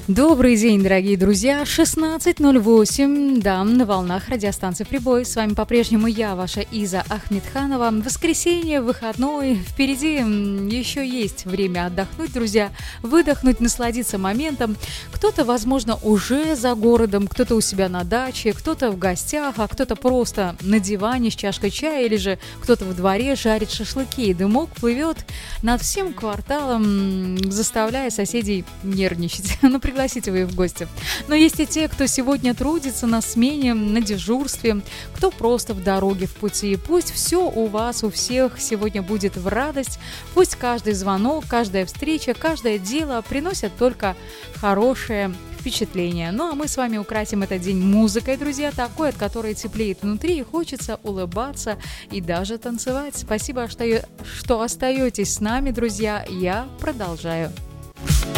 Добрый день, дорогие друзья. 16:08, да, на волнах радиостанции «Прибой». С вами по-прежнему я, ваша Иза Ахмедханова. Воскресенье, выходной. Впереди еще есть время отдохнуть, друзья, выдохнуть, насладиться моментом. Кто-то, возможно, уже за городом, кто-то у себя на даче, кто-то в гостях, а кто-то просто на диване с чашкой чая, или же кто-то во дворе жарит шашлыки. И дымок плывет над всем кварталом, заставляя соседей нервничать. Пригласите вы их в гости. Но есть и те, кто сегодня трудится на смене, на дежурстве, кто просто в дороге, в пути. Пусть все у вас, у всех сегодня будет в радость. Пусть каждый звонок, каждая встреча, каждое дело приносят только хорошее впечатление. Ну а мы с вами украсим этот день музыкой, друзья, такой, от которой теплеет внутри и хочется улыбаться и даже танцевать. Спасибо, что остаетесь с нами, друзья. Я продолжаю.